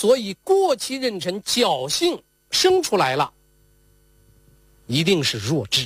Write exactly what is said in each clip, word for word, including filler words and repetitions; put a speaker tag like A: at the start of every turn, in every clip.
A: 所以过期妊娠侥幸生出来了，一定是弱智，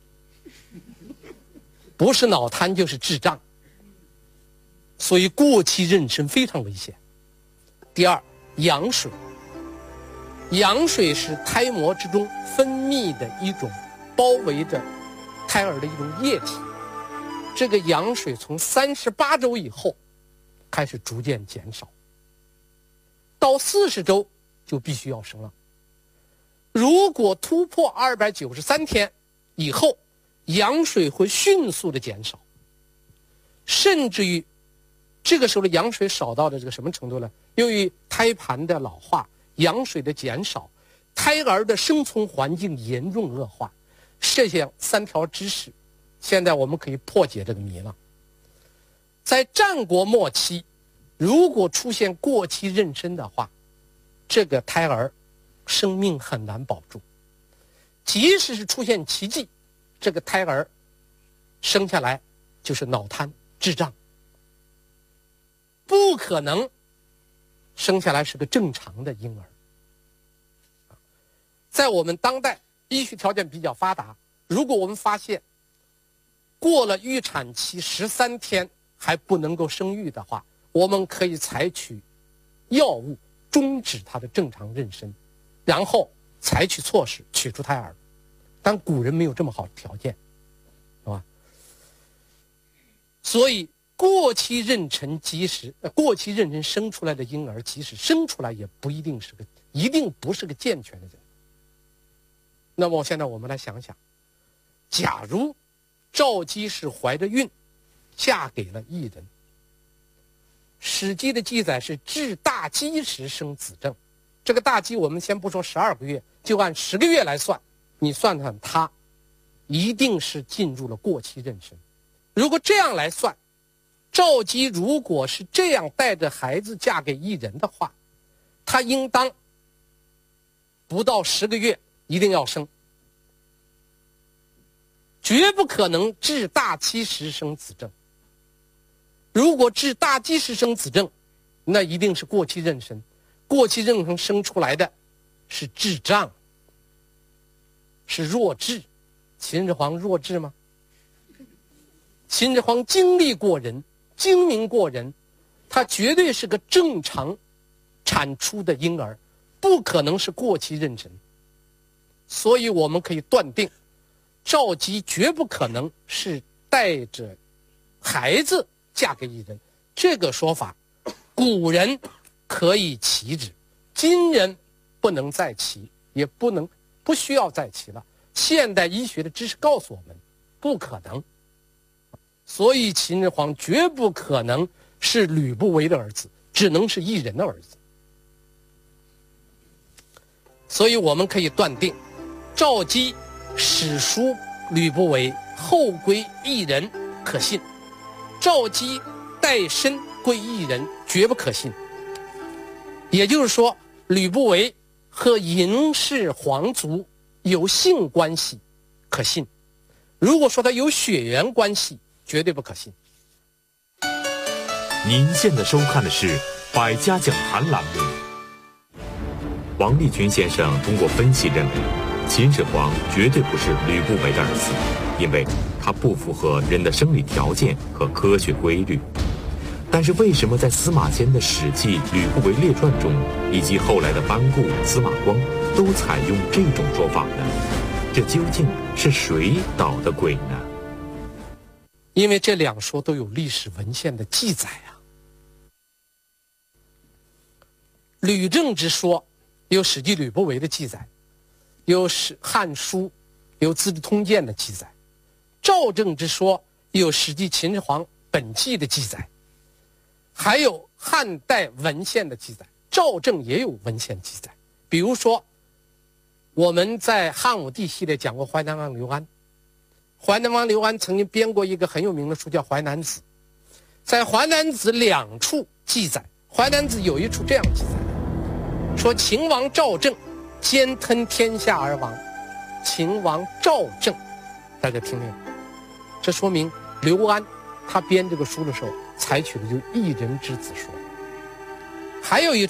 A: 不是脑瘫就是智障。所以过期妊娠非常危险。第二，羊水。羊水是胎膜之中分泌的一种包围着胎儿的一种液体，这个羊水从三十八周以后开始逐渐减少，到四十周就必须要生了。如果突破二百九十三天以后，羊水会迅速的减少，甚至于这个时候的羊水少到的这个什么程度呢？由于胎盘的老化，羊水的减少，胎儿的生存环境严重恶化，这些三条知识，现在我们可以破解这个谜了。在战国末期，如果出现过期妊娠的话，这个胎儿生命很难保住，即使是出现奇迹，这个胎儿生下来就是脑瘫智障，不可能生下来是个正常的婴儿。在我们当代医学条件比较发达，如果我们发现过了预产期十三天还不能够生育的话，我们可以采取药物终止它的正常妊娠，然后采取措施取出胎儿。但古人没有这么好的条件，是吧？所以过期妊娠即使、呃、过期妊娠生出来的婴儿，即使生出来也不一定是个一定不是个健全的人。那么现在我们来想想，假如赵姬是怀着孕嫁给了异人，《史记》的记载是至大饥时生子正，这个大饥我们先不说十二个月，就按十个月来算，你算算他一定是进入了过期妊娠。如果这样来算，赵姬如果是这样带着孩子嫁给异人的话，她应当不到十个月一定要生，绝不可能至大饥时生子正。如果至大饥时生子正，那一定是过期妊娠，过期妊娠生出来的是智障，是弱智。秦始皇弱智吗？秦始皇经历过人，精明过人，他绝对是个正常产出的婴儿，不可能是过期妊娠。所以我们可以断定，赵姬绝不可能是带着孩子嫁给异人。这个说法古人可以齐之，今人不能再齐，也不能不需要再齐了。现代医学的知识告诉我们不可能，所以秦始皇绝不可能是吕不韦的儿子，只能是异人的儿子。所以我们可以断定，赵姬史书吕不韦，后归异人可信；赵姬带身归异人绝不可信。也就是说，吕不韦和嬴氏皇族有性关系可信，如果说他有血缘关系，绝对不可信。
B: 您现在收看的是百家讲坛栏目。王立群先生通过分析认为，秦始皇绝对不是吕不韦的儿子，因为他不符合人的生理条件和科学规律。但是为什么在司马迁的《史记·吕不韦列传》中，以及后来的班固、司马光都采用这种说法呢？这究竟是谁捣的鬼呢？
A: 因为这两说都有历史文献的记载啊。吕政之说有《史记·吕不韦》的记载，有《汉书》，有《资治通鉴》的记载；赵政之说有《史记·秦始皇本纪》的记载，还有汉代文献的记载。赵政也有文献记载，比如说我们在汉武帝系列讲过淮南王刘安，淮南王刘安曾经编过一个很有名的书叫《淮南子》，在《淮南子》两处记载，《淮南子》有一处这样记载，说秦王赵政兼吞天下而亡。秦王赵政，大家听听，这说明刘安他编这个书的时候采取的就是一人之子说。还有一